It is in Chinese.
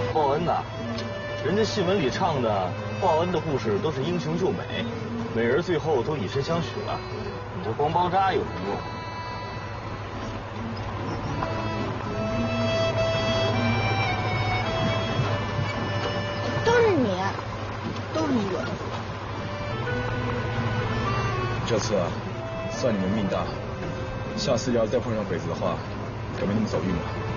报恩呐，人家戏文里唱的报恩的故事都是英雄救美，美人最后都以身相许了。你这光包扎有什么用？ 都是你惹的祸。 这次算你们命大，下次要是再碰上鬼子的话，可没那么走运了。